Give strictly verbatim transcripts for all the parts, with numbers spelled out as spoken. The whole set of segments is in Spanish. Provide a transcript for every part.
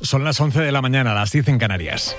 Son las once de la mañana, las diez en Canarias.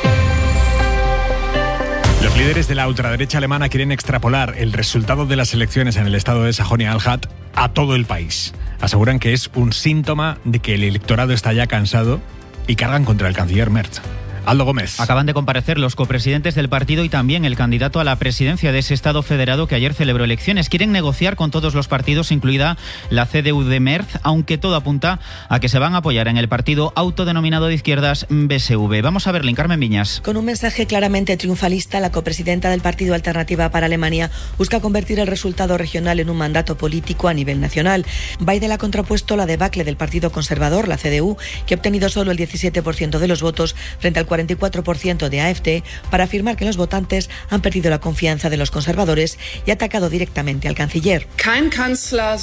Los líderes de la ultraderecha alemana quieren extrapolar el resultado de las elecciones en el estado de Sajonia-Anhalt a todo el país. Aseguran que es un síntoma de que el electorado está ya cansado y cargan contra el canciller Merz. Aldo Gómez. Acaban de comparecer los copresidentes del partido y también el candidato a la presidencia de ese Estado federado que ayer celebró elecciones. Quieren negociar con todos los partidos, incluida la C D U de Merz, aunque todo apunta a que se van a apoyar en el partido autodenominado de izquierdas B S V. Vamos a verle, Carmen Viñas. Con un mensaje claramente triunfalista, la copresidenta del Partido Alternativa para Alemania busca convertir el resultado regional en un mandato político a nivel nacional. Biden ha contrapuesto la debacle del Partido Conservador, la C D U, que ha obtenido solo el diecisiete por ciento de los votos frente al cuarenta y cuatro por ciento de A F D, para afirmar que los votantes han perdido la confianza de los conservadores y ha atacado directamente al canciller. Kein Kanzler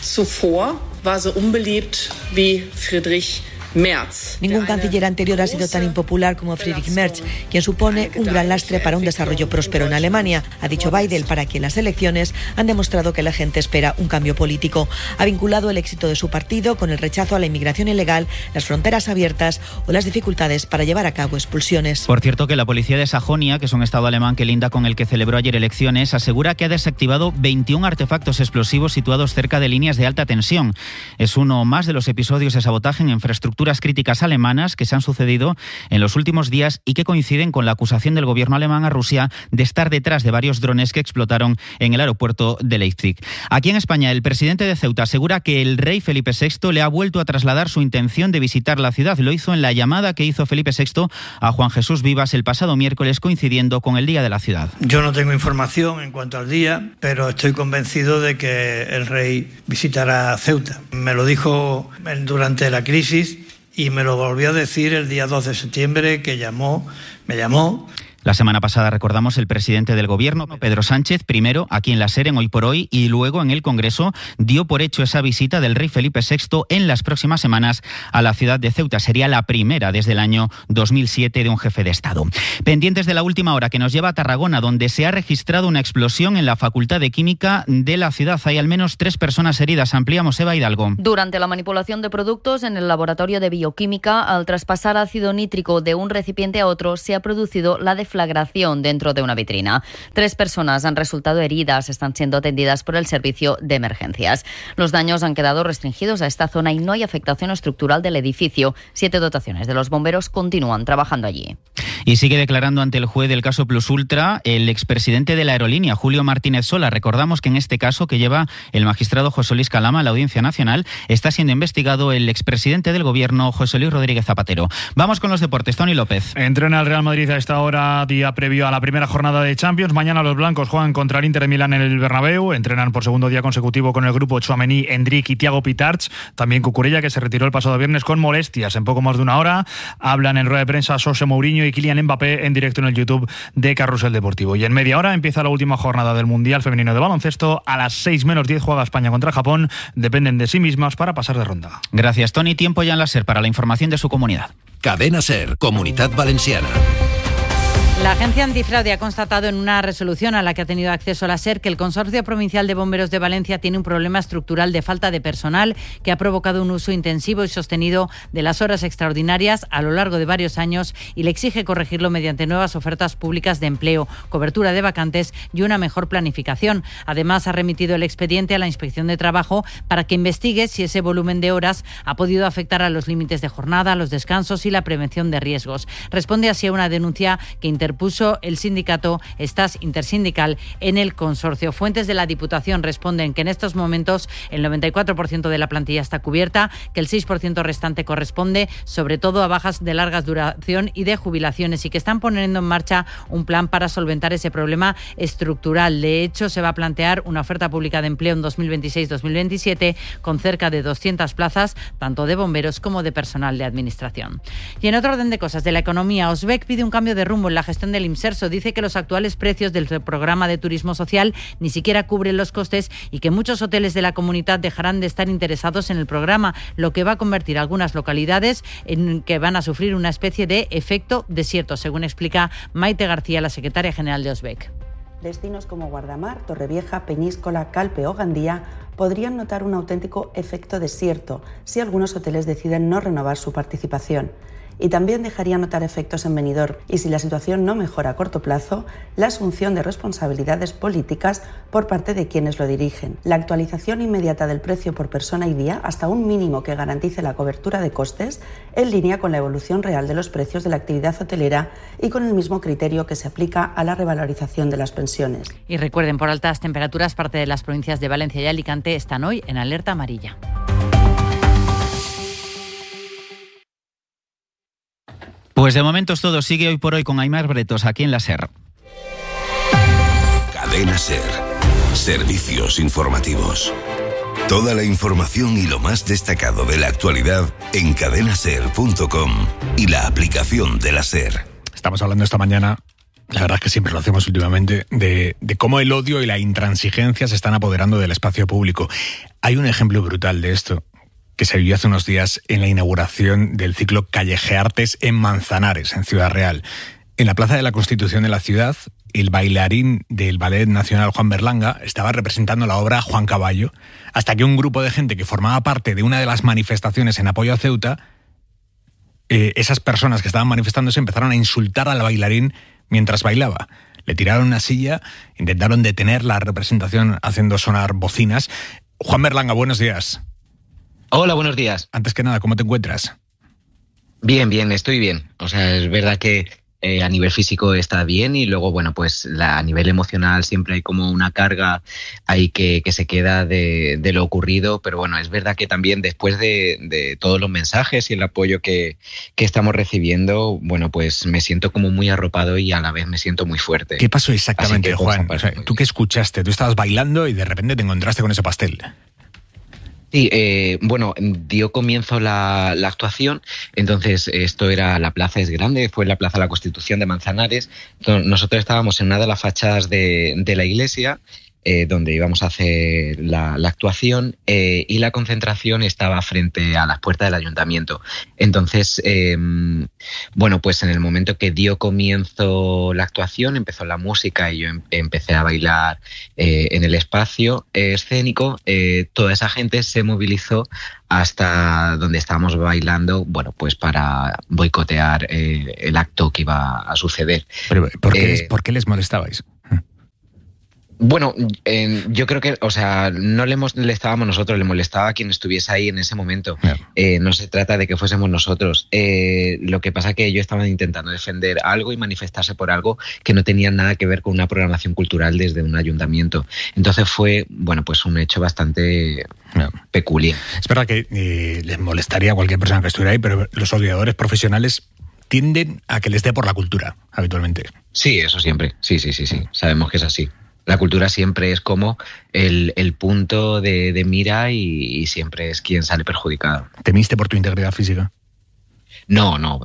zuvor war so unbeliebt wie Friedrich Merz. Ningún canciller anterior ha sido tan impopular como Friedrich Merz, quien supone un gran lastre para un desarrollo próspero en Alemania, ha dicho Biden, para quien las elecciones han demostrado que la gente espera un cambio político. Ha vinculado el éxito de su partido con el rechazo a la inmigración ilegal, las fronteras abiertas o las dificultades para llevar a cabo expulsiones. Por cierto, que la policía de Sajonia, que es un estado alemán que linda con el que celebró ayer elecciones, asegura que ha desactivado veintiún artefactos explosivos situados cerca de líneas de alta tensión. Es uno más de los episodios de sabotaje en infraestructura críticas alemanas que se han sucedido en los últimos días y que coinciden con la acusación del gobierno alemán a Rusia de estar detrás de varios drones que explotaron en el aeropuerto de Leipzig. Aquí en España, el presidente de Ceuta asegura que el rey Felipe sexto le ha vuelto a trasladar su intención de visitar la ciudad. Lo hizo en la llamada que hizo Felipe sexto a Juan Jesús Vivas el pasado miércoles, coincidiendo con el Día de la Ciudad. Yo no tengo información en cuanto al día, pero estoy convencido de que el rey visitará Ceuta. Me lo dijo durante la crisis y me lo volvió a decir el día dos de septiembre, que llamó, me llamó. La semana pasada, recordamos, el presidente del gobierno, Pedro Sánchez, primero aquí en la SER, en Hoy por Hoy, y luego en el Congreso, dio por hecho esa visita del rey Felipe sexto en las próximas semanas a la ciudad de Ceuta. Sería la primera desde el año dos mil siete de un jefe de Estado. Pendientes de la última hora que nos lleva a Tarragona, donde se ha registrado una explosión en la Facultad de Química de la ciudad. Hay al menos tres personas heridas. Ampliamos, Eva Hidalgo. Durante la manipulación de productos en el laboratorio de bioquímica, al traspasar ácido nítrico de un recipiente a otro, se ha producido la deflagración dentro de una vitrina. Tres personas han resultado heridas, están siendo atendidas por el servicio de emergencias. Los daños han quedado restringidos a esta zona y no hay afectación estructural del edificio. Siete dotaciones de los bomberos continúan trabajando allí. Y sigue declarando ante el juez del caso Plus Ultra el expresidente de la aerolínea, Julio Martínez Sola. Recordamos que en este caso, que lleva el magistrado José Luis Calama a la Audiencia Nacional, está siendo investigado el expresidente del gobierno, José Luis Rodríguez Zapatero. Vamos con los deportes. Tony López. Entrena el Real Madrid a esta hora, día previo a la primera jornada de Champions. Mañana los blancos juegan contra el Inter de Milán en el Bernabéu. Entrenan por segundo día consecutivo con el grupo Tchouaméni, Endrick y Thiago Pitarch. También Cucurella, que se retiró el pasado viernes con molestias. En poco más de una hora hablan en rueda de prensa José Mourinho y Kylian Mbappé en directo en el YouTube de Carrusel Deportivo. Y en media hora empieza la última jornada del Mundial Femenino de Baloncesto. A las seis menos diez juega España contra Japón. Dependen de sí mismas para pasar de ronda. Gracias, Tony. Tiempo ya en la SER para la información de su comunidad. Cadena SER, Comunidad Valenciana. La agencia antifraude ha constatado en una resolución a la que ha tenido acceso la SER que el Consorcio Provincial de Bomberos de Valencia tiene un problema estructural de falta de personal que ha provocado un uso intensivo y sostenido de las horas extraordinarias a lo largo de varios años y le exige corregirlo mediante nuevas ofertas públicas de empleo, cobertura de vacantes y una mejor planificación. Además, ha remitido el expediente a la Inspección de Trabajo para que investigue si ese volumen de horas ha podido afectar a los límites de jornada, los descansos y la prevención de riesgos. Responde así a una denuncia que interpuso el sindicato Stas Intersindical en el consorcio. Fuentes de la Diputación responden que en estos momentos el noventa y cuatro por ciento de la plantilla está cubierta, que el seis por ciento restante corresponde sobre todo a bajas de larga duración y de jubilaciones y que están poniendo en marcha un plan para solventar ese problema estructural. De hecho, se va a plantear una oferta pública de empleo en dos mil veintiséis dos mil veintisiete con cerca de doscientas plazas, tanto de bomberos como de personal de administración. Y en otro orden de cosas de la economía, Osbec pide un cambio de rumbo en la gestión del Imserso. Dice que los actuales precios del programa de turismo social ni siquiera cubren los costes y que muchos hoteles de la comunidad dejarán de estar interesados en el programa, lo que va a convertir algunas localidades en que van a sufrir una especie de efecto desierto, según explica Maite García, la secretaria general de Osbec. Destinos como Guardamar, Torrevieja, Peñíscola, Calpe o Gandía podrían notar un auténtico efecto desierto si algunos hoteles deciden no renovar su participación. y también dejaría notar efectos en Benidorm. Y si la situación no mejora a corto plazo, la asunción de responsabilidades políticas por parte de quienes lo dirigen. La actualización inmediata del precio por persona y día hasta un mínimo que garantice la cobertura de costes, en línea con la evolución real de los precios de la actividad hotelera y con el mismo criterio que se aplica a la revalorización de las pensiones. Y recuerden, por altas temperaturas, parte de las provincias de Valencia y Alicante están hoy en alerta amarilla. Pues de momento es todo. Sigue Hoy por Hoy con Aimar Bretos aquí en la SER. Cadena SER. Servicios informativos. Toda la información y lo más destacado de la actualidad en cadena ser punto com y la aplicación de la SER. Estamos hablando esta mañana, la verdad es que siempre lo hacemos últimamente, de, de cómo el odio y la intransigencia se están apoderando del espacio público. Hay un ejemplo brutal de esto que se vivió hace unos días en la inauguración del ciclo Callejeartes en Manzanares, en Ciudad Real. En la Plaza de la Constitución de la ciudad, el bailarín del Ballet Nacional Juan Berlanga estaba representando la obra Juan Caballo, hasta que un grupo de gente que formaba parte de una de las manifestaciones en apoyo a Ceuta, eh, esas personas que estaban manifestándose empezaron a insultar al bailarín mientras bailaba. Le tiraron una silla, intentaron detener la representación haciendo sonar bocinas. Juan Berlanga, buenos días. Hola, buenos días. Antes que nada, ¿cómo te encuentras? Bien, bien, estoy bien. O sea, es verdad que eh, a nivel físico está bien y luego, bueno, pues la, a nivel emocional siempre hay como una carga ahí que, que se queda de, de lo ocurrido, pero bueno, es verdad que también después de, de todos los mensajes y el apoyo que, que estamos recibiendo, bueno, pues me siento como muy arropado y a la vez me siento muy fuerte. ¿Qué pasó exactamente, Juan? O sea, ¿tú qué escuchaste? Tú estabas bailando y de repente te encontraste con ese pastel. Sí, eh, bueno, dio comienzo la, la actuación, entonces esto era la plaza es grande, fue la Plaza de la Constitución de Manzanares. Entonces, nosotros estábamos en una de las fachadas de, de la iglesia, eh, donde íbamos a hacer la, la actuación, eh, y la concentración estaba frente a las puertas del ayuntamiento. Entonces, eh, bueno, pues en el momento que dio comienzo la actuación, empezó la música y yo em- empecé a bailar eh, en el espacio eh, escénico, eh, toda esa gente se movilizó hasta donde estábamos bailando, bueno, pues para boicotear eh, el acto que iba a suceder. Pero, ¿por qué, Eh, les, ¿por qué les molestabais? Bueno, eh, yo creo que, o sea, no le molestábamos nosotros, le molestaba a quien estuviese ahí en ese momento. Eh, no se trata de que fuésemos nosotros. Eh, lo que pasa es que ellos estaban intentando defender algo y manifestarse por algo que no tenía nada que ver con una programación cultural desde un ayuntamiento. Entonces fue, bueno, pues un hecho bastante no. peculiar. Es verdad que eh, les molestaría a cualquier persona que estuviera ahí, pero los odiadores profesionales tienden a que les dé por la cultura, habitualmente. Sí, eso siempre. Sí, sí, sí, sí. Sabemos que es así. La cultura siempre es como el, el punto de, de mira y, y siempre es quien sale perjudicado. ¿Temiste por tu integridad física? No, no,